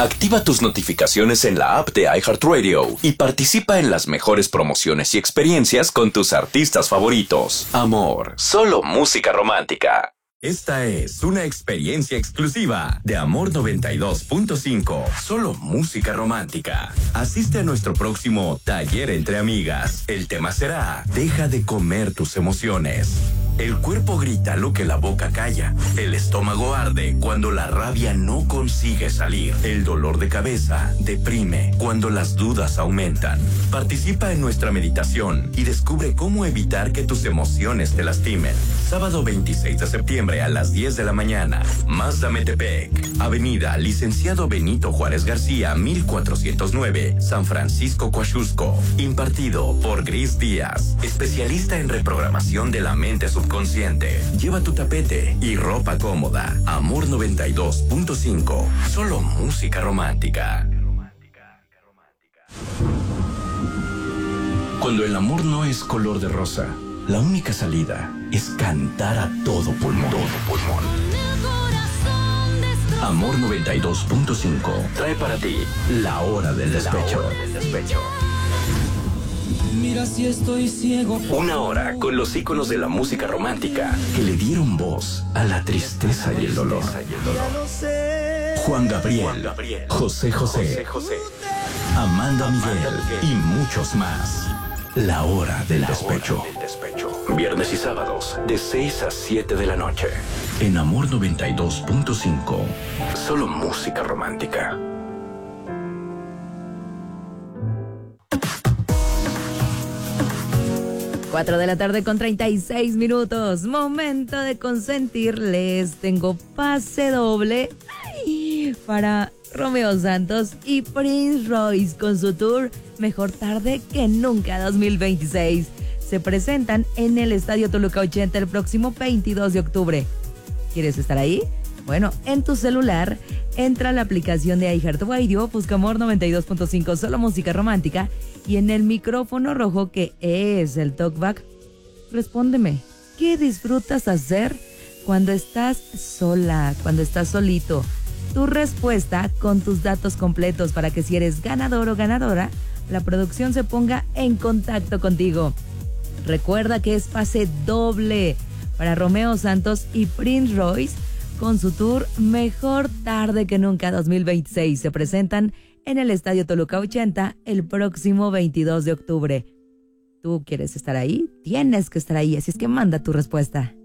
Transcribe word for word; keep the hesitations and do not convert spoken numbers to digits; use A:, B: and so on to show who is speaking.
A: Activa tus notificaciones en la app de iHeartRadio y participa en las mejores promociones y experiencias con tus artistas favoritos. Amor, solo música romántica.
B: Esta es una experiencia exclusiva de Amor noventa y dos punto cinco. Solo música romántica. Asiste a nuestro próximo taller entre amigas. El tema será: deja de comer tus emociones. El cuerpo grita lo que la boca calla. El estómago arde cuando la rabia no consigue salir. El dolor de cabeza deprime cuando las dudas aumentan. Participa en nuestra meditación y descubre cómo evitar que tus emociones te lastimen. Sábado veintiséis de septiembre a las diez de la mañana. Mazda Metepec. Avenida Licenciado Benito Juárez García, mil cuatrocientos nueve, San Francisco, Coaxusco. Impartido por Gris Díaz, especialista en reprogramación de la mente subconsciente. Lleva tu tapete y ropa cómoda. Amor noventa y dos punto cinco. Solo música romántica. Cuando el amor no es color de rosa, la única salida es cantar a todo pulmón. Todo pulmón. Amor noventa y dos punto cinco trae para ti La Hora del Despecho. La Hora del Despecho.
C: Mira si estoy ciego.
B: Una hora con los íconos de la música romántica que le dieron voz a la tristeza y el dolor. Juan Gabriel, José José, Amanda Miguel y muchos más. La Hora del Despecho. Viernes y sábados de seis a siete de la noche. En Amor noventa y dos punto cinco. Solo música romántica.
D: Cuatro de la tarde con treinta y seis minutos. Momento de consentirles. Tengo pase doble ay, para Romeo Santos y Prince Royce con su tour Mejor Tarde que Nunca dos mil veintiséis. Se presentan en el Estadio Toluca ochenta el próximo veintidós de octubre. ¿Quieres estar ahí? Bueno, en tu celular, entra a la aplicación de iHeartRadio, busca Amor noventa y dos punto cinco, solo música romántica, y en el micrófono rojo que es el talkback, respóndeme, ¿qué disfrutas hacer cuando estás sola, cuando estás solito? Tu respuesta con tus datos completos para que si eres ganador o ganadora, la producción se ponga en contacto contigo. Recuerda que es pase doble para Romeo Santos y Prince Royce con su tour Mejor Tarde que Nunca dos mil veintiséis. Se presentan en el Estadio Toluca ochenta el próximo veintidós de octubre. ¿Tú quieres estar ahí? Tienes que estar ahí, así es que manda tu respuesta.